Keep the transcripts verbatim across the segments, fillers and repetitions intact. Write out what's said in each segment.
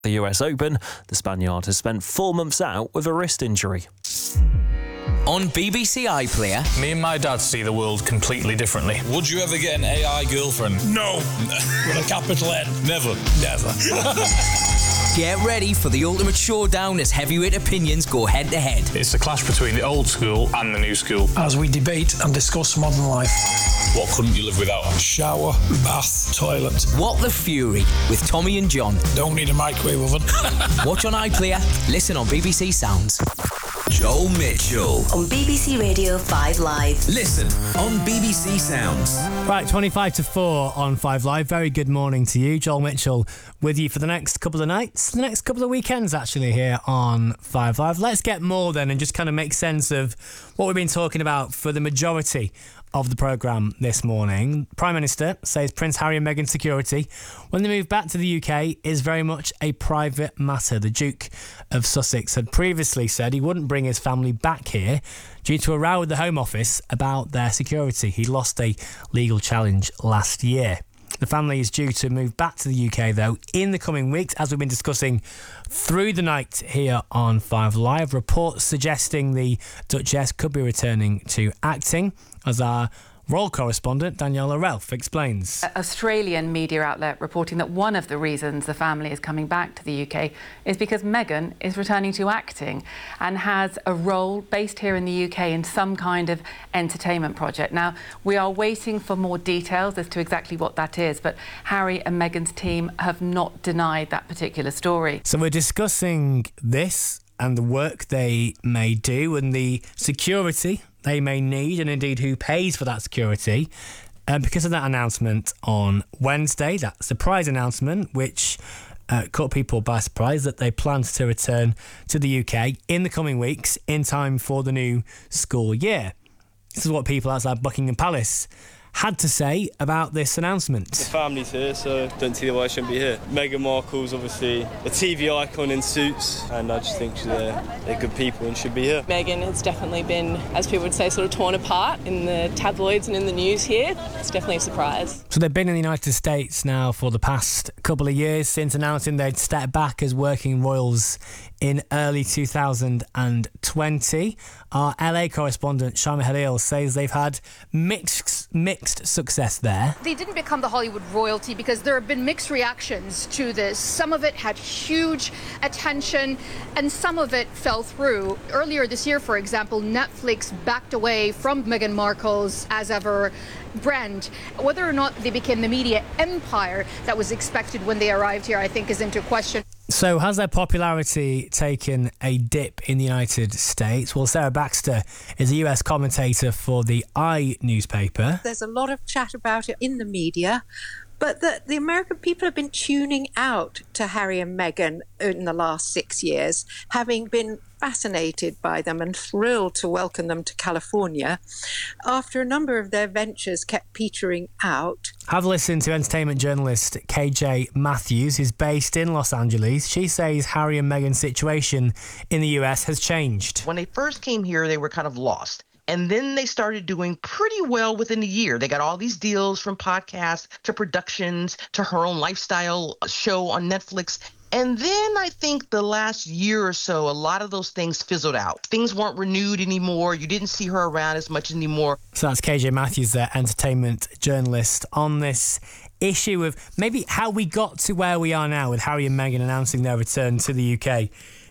The U S Open, the Spaniard has spent four months out with a wrist injury. On B B C iPlayer. Me and my dad see the world completely differently. Would you ever get an A I girlfriend? No! With a capital N. Never. Never. Get ready for the ultimate showdown as heavyweight opinions go head to head. It's the clash between the old school and the new school. As we debate and discuss modern life. What couldn't you live without? Shower, bath, toilet. What the Fury with Tommy and John. Don't need a microwave oven. Watch on iPlayer, listen on B B C Sounds. Joel Mitchell. On B B C Radio five Live. Listen on B B C Sounds. Right, twenty-five to four on five Live. Very good morning to you. Joel Mitchell with you for the next couple of nights, the next couple of weekends actually here on five Live. Let's get more then and just kind of make sense of what we've been talking about for the majority of the programme this morning. Prime Minister says Prince Harry and Meghan's security when they move back to the U K is very much a private matter. The Duke of Sussex had previously said he wouldn't bring his family back here due to a row with the Home Office about their security. He lost a legal challenge last year. The family is due to move back to the U K, though, in the coming weeks, as we've been discussing through the night here on five Live. Reports suggesting the Duchess could be returning to acting, as our royal correspondent Daniela Relf explains. Australian media outlet reporting that one of the reasons the family is coming back to the U K is because Meghan is returning to acting and has a role based here in the U K in some kind of entertainment project. Now, we are waiting for more details as to exactly what that is, but Harry and Meghan's team have not denied that particular story. So we're discussing this and the work they may do and the security they may need, and indeed who pays for that security. And because of that announcement on Wednesday, that surprise announcement, which uh, caught people by surprise, that they planned to return to the U K in the coming weeks in time for the new school year. This is what people outside Buckingham Palace had to say about this announcement. The family's here, so don't see why I shouldn't be here. Meghan Markle's obviously a T V icon in Suits, and I just think they're, they're good people and should be here. Meghan has definitely been, as people would say, sort of torn apart in the tabloids and in the news here. It's definitely a surprise. So they've been in the United States now for the past couple of years since announcing they'd step back as working royals in early two thousand twenty. Our L A correspondent Sharma Halil says they've had mixed mixed success there. They didn't become the Hollywood royalty because there have been mixed reactions to this. Some of it had huge attention and some of it fell through. Earlier this year, for example, Netflix backed away from Meghan Markle's As Ever brand. Whether or not they became the media empire that was expected when they arrived here, I think, is into question. So has their popularity taken a dip in the United States? Well, Sarah Baxter is a U S commentator for the I newspaper. There's a lot of chat about it in the media, but the, the American people have been tuning out to Harry and Meghan in the last six years, having been fascinated by them and thrilled to welcome them to California after a number of their ventures kept petering out. Have listened to entertainment journalist K J Matthews, who's based in Los Angeles. She says Harry and Meghan's situation in the U S has changed. When they first came here, they were kind of lost. And then they started doing pretty well within a year. They got all these deals from podcasts to productions to her own lifestyle show on Netflix. And then I think the last year or so, a lot of those things fizzled out. Things weren't renewed anymore. You didn't see her around as much anymore. So that's K J Matthews, the entertainment journalist, on this issue of maybe how we got to where we are now with Harry and Meghan announcing their return to the U K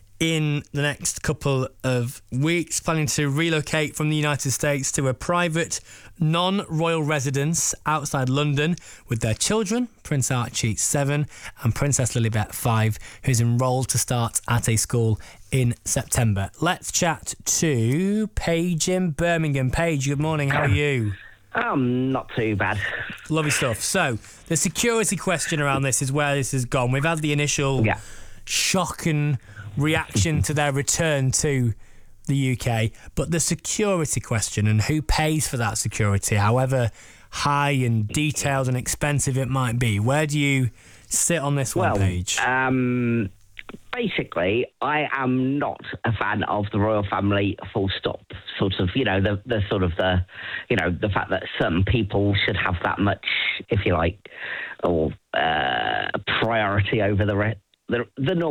in the next couple of weeks, planning to relocate from the United States to a private, non-royal residence outside London with their children, Prince Archie, seven, and Princess Lilibet, five, who's enrolled to start at a school in September. Let's chat to Paige in Birmingham. Paige, good morning. How are you? Um, not too bad. Lovely stuff. So, the security question around this is where this has gone. We've had the initial yeah. shock and reaction to their return to the U K, but the security question and who pays for that security, however high and detailed and expensive it might be, where do you sit on this well, one, Paige? Um, basically, I am not a fan of the royal family, full stop. Sort of, you know, the, the sort of the, you know, the fact that certain people should have that much, if you like, or uh, priority over the rest. the the normal